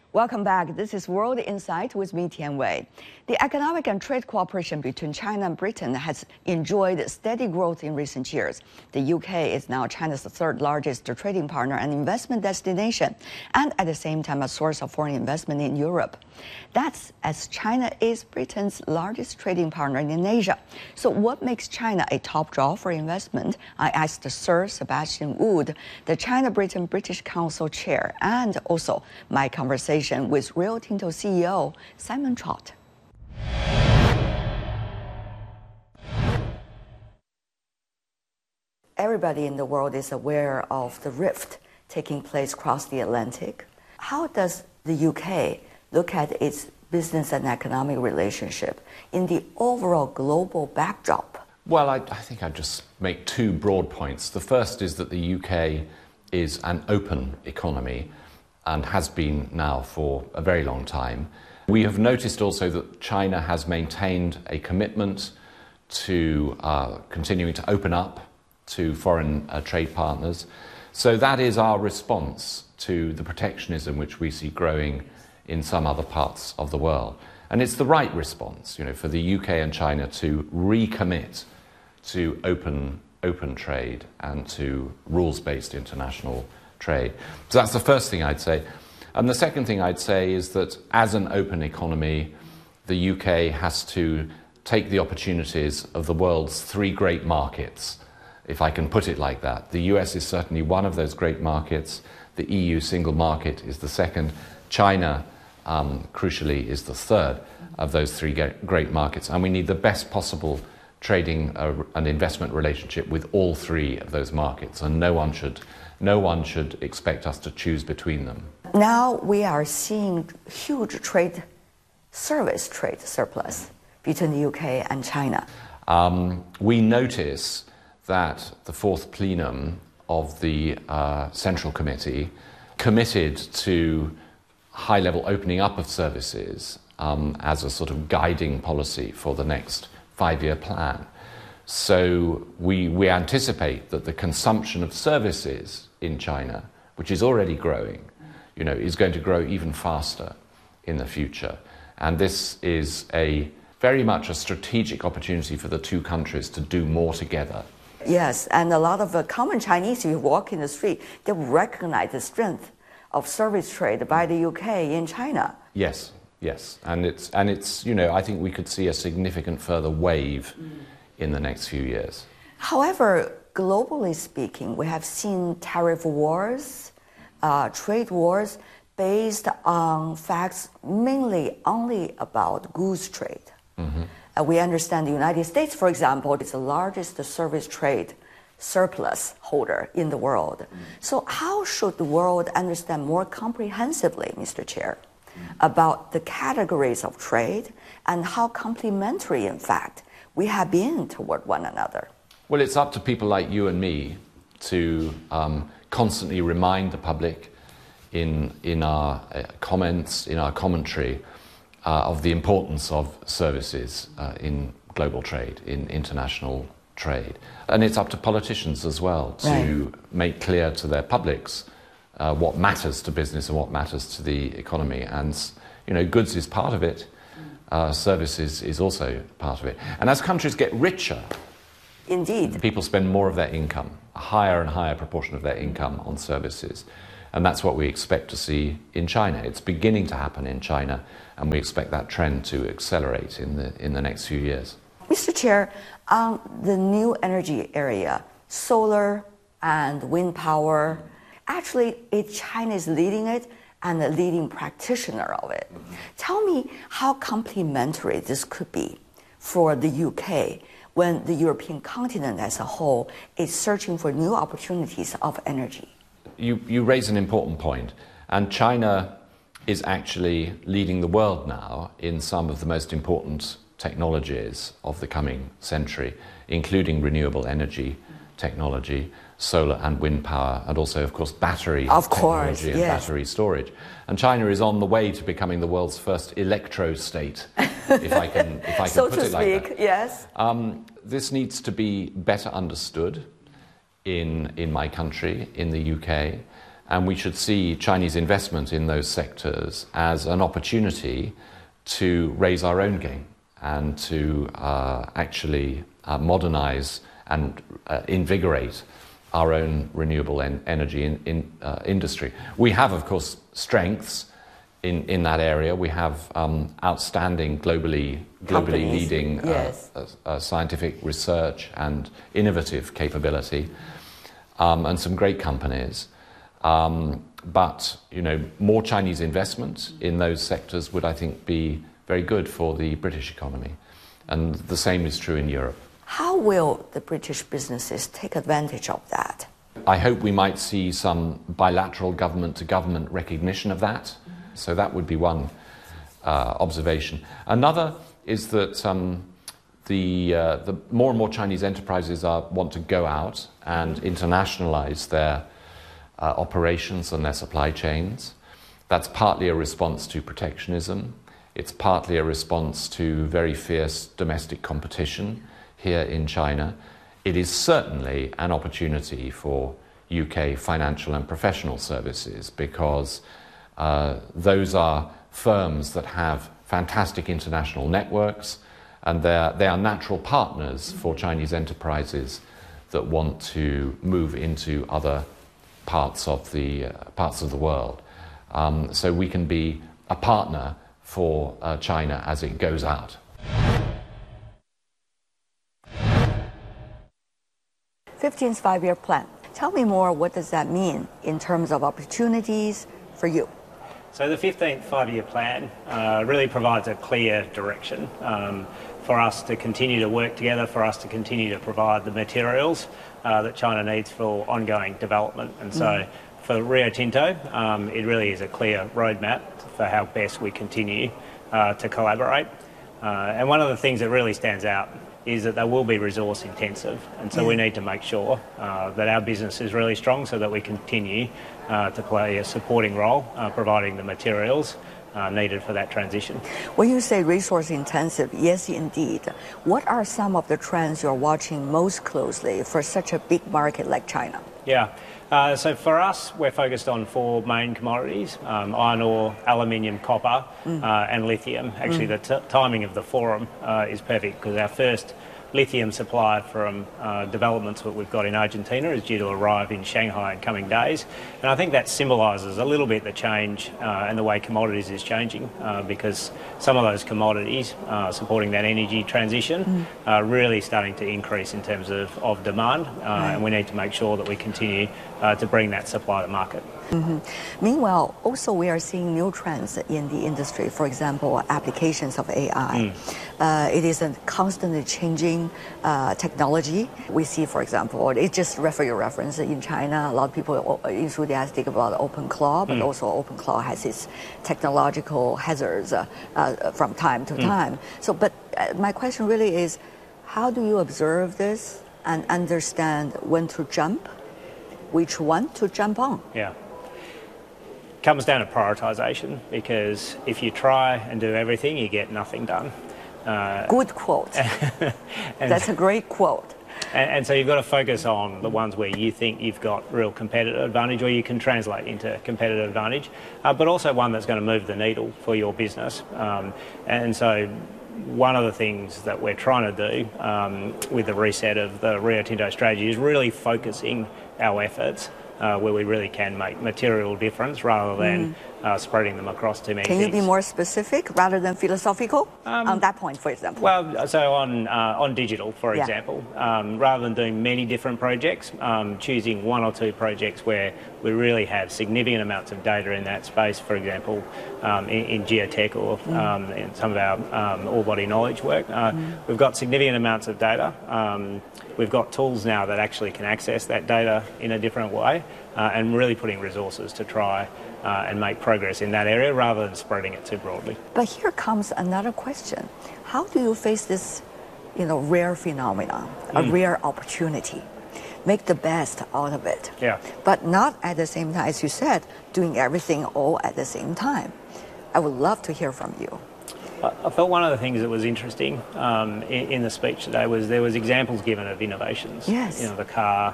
Welcome back. This is World Insight with me, Tian Wei. The economic and trade cooperation between China and Britain has enjoyed steady growth in recent years. The UK is now China's third largest trading partner and investment destination, and at the same time a source of foreign investment in Europe. That's as China is Britain's largest trading partner in Asia. So what makes China a top draw for investment? I asked Sir Sebastian Wood, the China-Britain British Council chair, and also my conversation with Rio Tinto CEO Simon Trott. Everybody in the world is aware of the rift taking place across the Atlantic. How does the UK look at its business and economic relationship in the overall global backdrop? Well, I think I'd just make two broad points. The first is that the UK is an open economy and has been now for a very long time. We have noticed also that China has maintained a commitment to continuing to open up to foreign trade partners. So that is our response to the protectionism which we see growing in some other parts of the world. And it's the right response, for the UK and China to recommit to open trade and to rules-based international trade. So that's the first thing I'd say. And the second thing I'd say is that as an open economy, the UK has to take the opportunities of the world's three great markets, if I can put it like that. The US is certainly one of those great markets. The EU single market is the second. China, crucially, is the third of those three great markets. And we need the best possible trading and investment relationship with all three of those markets. And no one should expect us to choose between them. Now we are seeing huge service trade surplus between the UK and China. We notice that the fourth plenum of the Central Committee committed to high-level opening up of services as a sort of guiding policy for the next 5-year plan. So we anticipate that the consumption of services in China, which is already growing, is going to grow even faster in the future. And this is very much a strategic opportunity for the two countries to do more together. Yes, and a lot of common Chinese, if you walk in the street, they recognize the strength of service trade by the UK in China. Yes, and it's I think we could see a significant further wave in the next few years. However, globally speaking, we have seen tariff wars, trade wars based on facts mainly only about goods trade. Mm-hmm. We understand the United States, for example, is the largest service trade surplus holder in the world. So how should the world understand more comprehensively, Mr. Chair, about the categories of trade and how complementary, in fact, we have been toward one another? Well, it's up to people like you and me to constantly remind the public in our comments, in our commentary, of the importance of services in global trade, in international trade. And it's up to politicians as well to make clear to their publics what matters to business and what matters to the economy. And, goods is part of it, services is also part of it. And as countries get richer, indeed, people spend more of their income, a higher and higher proportion of their income on services. And that's what we expect to see in China. It's beginning to happen in China, and we expect that trend to accelerate in the next few years. Mr. Chair, on the new energy area, solar and wind power, actually China is leading it and a leading practitioner of it. Mm-hmm. Tell me how complementary this could be for the UK when the European continent as a whole is searching for new opportunities of energy. You raise an important point, and China is actually leading the world now in some of the most important technologies of the coming century, including renewable energy technology, solar and wind power, and also, of course, battery technology and battery storage. And China is on the way to becoming the world's first electro-state, if I can so put it like that. Yes. This needs to be better understood in my country, in the UK, And we should see Chinese investment in those sectors as an opportunity to raise our own game and to actually modernize and invigorate our own renewable energy industry. We have, of course, strengths in that area. We have outstanding globally leading yes. Scientific research and innovative capability, and some great companies. But more Chinese investment in those sectors would, I think, be very good for the British economy, and the same is true in Europe. How will the British businesses take advantage of that? I hope we might see some bilateral government-to-government recognition of that. So that would be one observation. Another is that the more and more Chinese enterprises want to go out and internationalize their operations and their supply chains. That's partly a response to protectionism. It's partly a response to very fierce domestic competition here in China. It is certainly an opportunity for UK financial and professional services, because those are firms that have fantastic international networks, and they are natural partners for Chinese enterprises that want to move into other parts of the world. So we can be a partner for China as it goes out. Fifteenth five-year plan. Tell me more, what does that mean in terms of opportunities for you? So the 15th five-year plan really provides a clear direction for us to continue to work together, for us to continue to provide the materials that China needs for ongoing development. And so for Rio Tinto, it really is a clear roadmap for how best we continue to collaborate. And one of the things that really stands out is that they will be resource intensive, and so we need to make sure that our business is really strong so that we continue to play a supporting role, providing the materials needed for that transition. When you say resource intensive, yes indeed. What are some of the trends you're watching most closely for such a big market like China? Yeah, so for us, we're focused on four main commodities: iron ore, aluminium, copper, and lithium. Actually, the timing of the forum is perfect, because our first lithium supply from developments that we've got in Argentina is due to arrive in Shanghai in coming days. And I think that symbolises a little bit the change and the way commodities is changing, because some of those commodities supporting that energy transition are really starting to increase in terms of demand, and we need to make sure that we continue to bring that supply to market. Meanwhile, also we are seeing new trends in the industry. For example, applications of AI. It is a constantly changing technology. We see, for example, it's just for your reference, in China, a lot of people are enthusiastic about OpenClaw, but also OpenClaw has its technological hazards from time to time. So, but my question really is, how do you observe this and understand when to jump, which one to jump on? Yeah. Comes down to prioritisation, because if you try and do everything, you get nothing done. Good quote. That's a great quote. And so you've got to focus on the ones where you think you've got real competitive advantage, or you can translate into competitive advantage, but also one that's going to move the needle for your business. And so one of the things that we're trying to do with the reset of the Rio Tinto strategy is really focusing our efforts where we really can make material difference, rather than spreading them across too many things. Can you be more specific rather than philosophical on that point, for example? Well, so on digital, for example, rather than doing many different projects, choosing one or two projects where we really have significant amounts of data in that space, for example, in geotech or in some of our ore body knowledge work. We've got significant amounts of data. We've got tools now that actually can access that data in a different way, and really putting resources to try and make progress in that area, rather than spreading it too broadly. But here comes another question. How do you face this, rare phenomenon, a rare opportunity? Make the best out of it. Yeah. But not at the same time, as you said, doing everything all at the same time. I would love to hear from you. I felt one of the things that was interesting in the speech today was there was examples given of innovations. Yes. The car,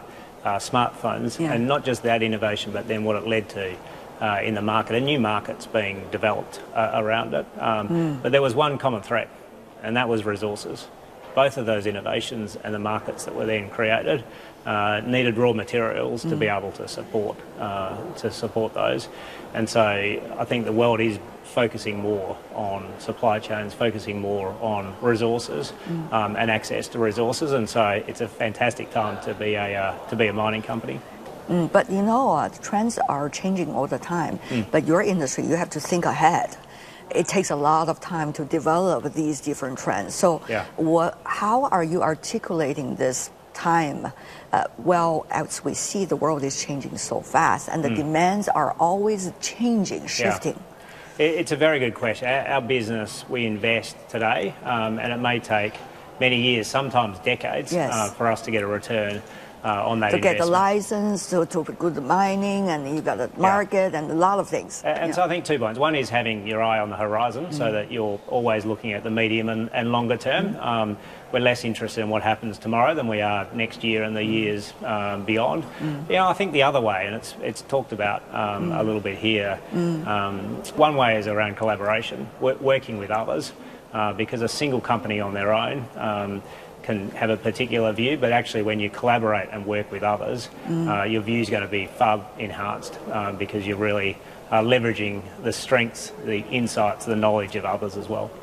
smartphones, Yeah. and not just that innovation, but then what it led to in the market, and new markets being developed around it. But there was one common thread, and that was resources. Both of those innovations and the markets that were then created needed raw materials to be able to support those. And so I think the world is focusing more on supply chains, focusing more on resources and access to resources. And so it's a fantastic time to be a mining company. But you know, trends are changing all the time. But your industry, you have to think ahead. It takes a lot of time to develop these different trends. So Yeah. how are you articulating this time? Well, as we see, the world is changing so fast, and the demands are always changing, shifting. It's a very good question. Our business, we invest today, and it may take many years, sometimes decades, Yes. for us to get a return on that To get investment. the license, to do the mining, and you got the market, and a lot of things. And so I think 2 points. One is having your eye on the horizon so that you're always looking at the medium and longer term. We're less interested in what happens tomorrow than we are next year and the years beyond. You know, I think the other way, and it's talked about a little bit here, one way is around collaboration, working with others, because a single company on their own can have a particular view, but actually when you collaborate and work with others, your view is going to be far enhanced because you're really leveraging the strengths, the insights, the knowledge of others as well.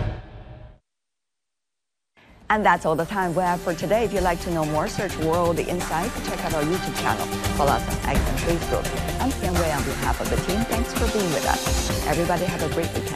And that's all the time we have for today. If you'd like to know more, search World Insight. Check out our YouTube channel. Follow us on X and Facebook. I'm Tian Wei on behalf of the team. Thanks for being with us. Everybody have a great weekend.